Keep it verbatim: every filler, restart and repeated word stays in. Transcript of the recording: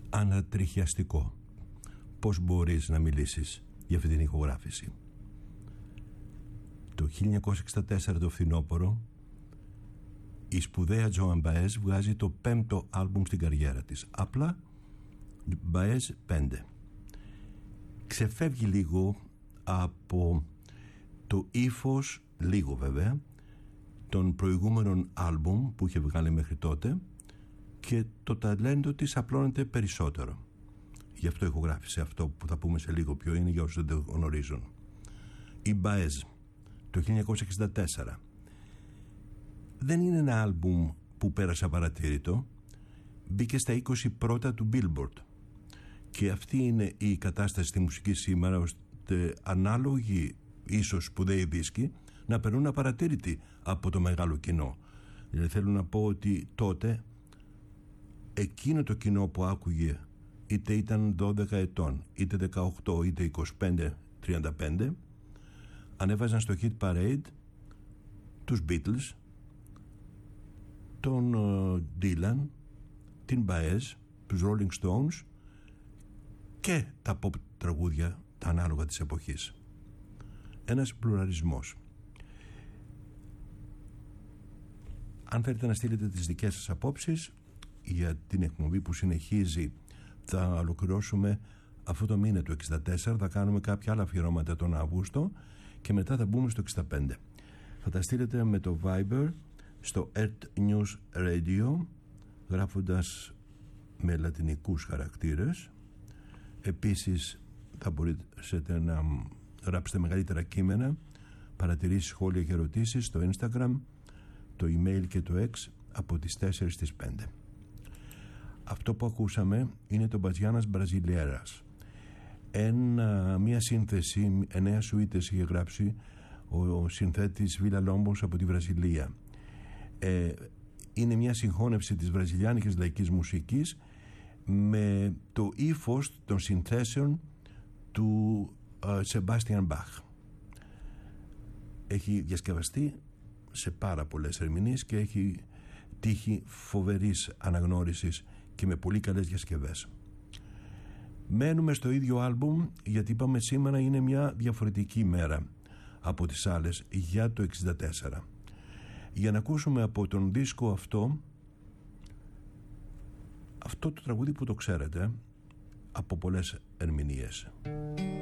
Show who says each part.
Speaker 1: ανατριχιαστικό. Πώς μπορείς να μιλήσεις για αυτή την ηχογράφηση? Το χίλια εννιακόσια εξήντα τέσσερα το φθινόπωρο η σπουδαία Joan Baez βγάζει το πέμπτο άλμπουμ στην καριέρα της, απλά Baez πέντε. Ξεφεύγει λίγο από το ύφος, λίγο βέβαια, των προηγούμενων άλμπουμ που είχε βγάλει μέχρι τότε, και το ταλέντο της απλώνεται περισσότερο. Γι' αυτό ηχογράφησε αυτό που θα πούμε σε λίγο ποιο είναι, για όσους δεν το γνωρίζουν. Η Baez το χίλια εννιακόσια εξήντα τέσσερα δεν είναι ένα άλμπουμ που πέρασε απαρατήρητο, μπήκε στα είκοσι πρώτα του Billboard, και αυτή είναι η κατάσταση στη μουσική σήμερα, ώστε ανάλογοι ίσως σπουδαίοι δίσκοι να περνούν απαρατήρητοι από το μεγάλο κοινό. Δηλαδή θέλω να πω ότι τότε εκείνο το κοινό που άκουγε, είτε ήταν δώδεκα ετών, είτε δεκαοκτώ, είτε είκοσι πέντε τριάντα πέντε, ανέβαζαν στο hit parade τους Beatles, τον Dylan, την Baez, τους Rolling Stones και τα pop τραγούδια τα ανάλογα της εποχής. Ένας πλουραλισμός. Αν θέλετε να στείλετε τις δικές σας απόψεις για την εκπομπή που συνεχίζει, θα ολοκληρώσουμε αυτό το μήνα του εξήντα τέσσερα, θα κάνουμε κάποια άλλα αφιερώματα τον Αύγουστο και μετά θα μπούμε στο εξήντα πέντε. Θα τα στείλετε με το Viber στο Earth News Radio, γράφοντας με λατινικούς χαρακτήρες. Επίσης θα μπορείτε να γράψετε μεγαλύτερα κείμενα, παρατηρήσεις, σχόλια και ερωτήσεις στο Instagram, το email και το X από τις τέσσερις στις πέντε. Αυτό που ακούσαμε είναι το Μπατζιάνας Μπραζιλιέρας, Ένα, μια σύνθεση, εννέα σουίτες είχε γράψει ο, ο συνθέτης Βίλα Λόμπος από τη Βραζιλία. Ε, είναι μια συγχώνευση της βραζιλιάνικης λαϊκής μουσικής με το ύφος των συνθέσεων του Σεμπάστιαν Μπαχ. Έχει διασκευαστεί σε πάρα πολλές ερμηνείες και έχει τύχει φοβερής αναγνώρισης και με πολύ καλές διασκευές. Μένουμε στο ίδιο άλμπουμ, γιατί είπαμε σήμερα είναι μια διαφορετική μέρα από τις άλλες για το εξήντα τέσσερα. Για να ακούσουμε από τον δίσκο αυτό αυτό το τραγούδι που το ξέρετε από πολλές ερμηνείες.